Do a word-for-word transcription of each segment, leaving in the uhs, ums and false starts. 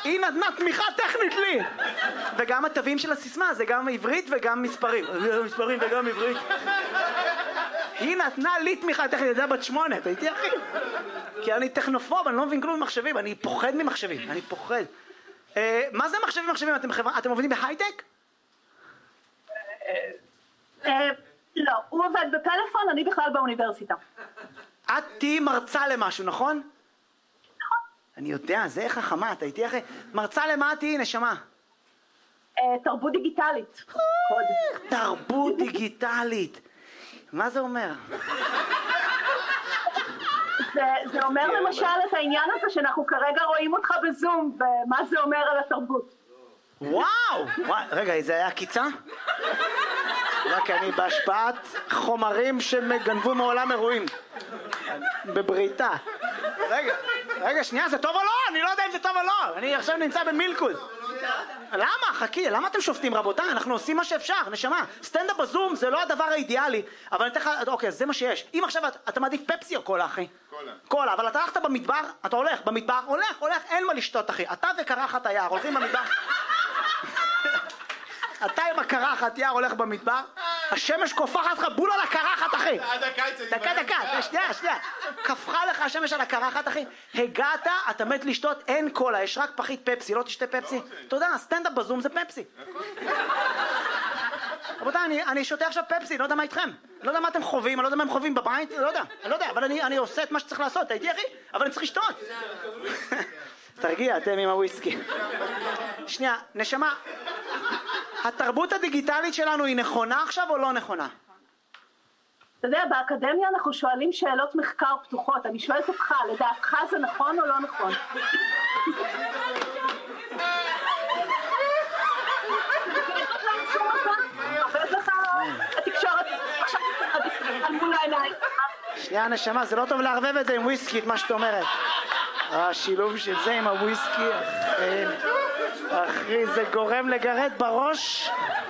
היא נתנה תמיכה טכנית לי. וגם התווים של הסיסמה, זה גם עברית וגם מספרים. מספרים וגם עברית. היא נתנה לי תמיכה טכנית, זה בת שמונה, אתה איתי אחי? כי אני טכנופוב, אני לא מבין כלום במחשבים, אני פוחד ממחשבים, אני פוחד. מה זה מחשבים מחשבים? אתם עובדים בהייטק? לא, הוא עובד בפלאפון, אני בכלל באוניברסיטה. את תהי מרצה למשהו, נכון? נכון. אני יודע, זה חכמה, אתה איתי אחי? מרצה למה תהי, נשמה? תרבות דיגיטלית. תרבות דיגיטלית. מה זה אומר? זה אומר למשל את העניין הזה שאנחנו כרגע רואים אותך בזום, ומה זה אומר על התרבות. וואו! רגע, זה היה קיצה? רק אני בהשפעת חומרים שגנבו מעולם אירועים. בבריתה. רגע, רגע, שנייה, זה טוב או לא? אני לא יודע אם זה טוב או לא. אני עכשיו נמצא במילקוד. למה? חכי, למה אתם שופטים רבותיי? אנחנו עושים מה שאפשר, נשמה. סטנדאפ בזום זה לא הדבר האידיאלי, אבל אני אתן לך, אוקיי, זה מה שיש. אם עכשיו אתה מעדיף פפסי או קולה, אחי? קולה. קולה, אבל אתה הלכת במדבר, אתה הולך במדבר, הולך, הולך, אין מה לשתות, אחי. אתה וקרחת היער, הולכים במדבר. אתה עם הקרחת יער הולך במדבר, השמש קופחת לך בול על הקרחת, אחי. דקה, דקה, שנייה, שנייה. קפחה לך השמש על הקרחת, אחי. הגעת, אתה מת לשתות, אין קולה, יש רק פחית פפסי, לא תשתה פפסי. אתה יודע, סטנדאפ בזום זה פפסי. רבותיי, אני, אני שותה עכשיו פפסי, לא יודע מה איתכם. לא יודע מה אתם חווים, אני לא יודע מה הם חווים בבית, לא יודע, אני לא יודע, אבל אני, אני עושה את מה שצריך לעשות, הייתי אחי, אבל אני צריך לשתות. תרגיע, אתם עם הוויסקי. שנייה, נשמה, התרבות הדיגיטלית שלנו היא נכונה עכשיו או לא נכונה? אתה יודע, באקדמיה אנחנו שואלים שאלות מחקר פתוחות, אני שואלת אותך, לדעתך זה נכון או לא נכון? עובד לך התקשורת, עכשיו על מול העיניים. שנייה, נשמה, זה לא טוב לערבב את זה עם וויסקי, את מה שאת אומרת. השילוב של זה עם הוויסקי, אחי, אחי, זה גורם לגרד בראש.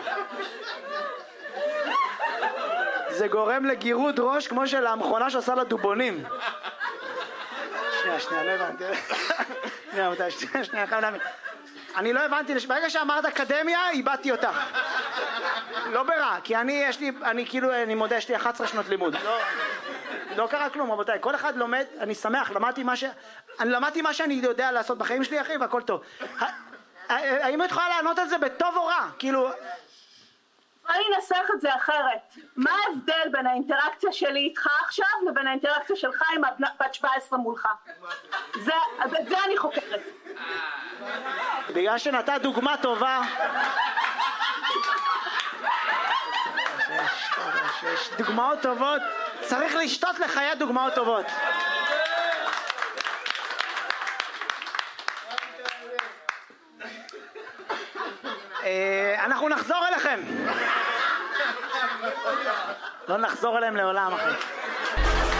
זה גורם לגירוד ראש כמו של המכונה שעושה לדובונים. שנייה, שנייה, לא הבנתי. שנייה, מתי, שנייה, שנייה, חייב להבין. אני לא הבנתי, ברגע שאמרת אקדמיה, איבדתי אותך. לא ברע, כי אני, יש לי, אני כאילו, אני מודה, יש לי אחת עשרה שנות לימוד. לא, לא קרה כלום, רבותיי. כל אחד לומד, אני שמח, למדתי מה ש... אני למדתי מה שאני יודע לעשות בחיים שלי, אחי, והכל טוב. האם את יכולה לענות על זה בטוב או רע? כאילו... אני אנסח את זה אחרת. מה ההבדל בין האינטראקציה שלי איתך עכשיו לבין האינטראקציה שלך עם בת שבע עשרה מולך? זה, זה אני חוקרת. בגלל שנתת דוגמה טובה. יש דוגמאות טובות, צריך לשתות לחיי דוגמאות טובות. אנחנו נחזור אליכם. לא נחזור אליהם לעולם, אחי.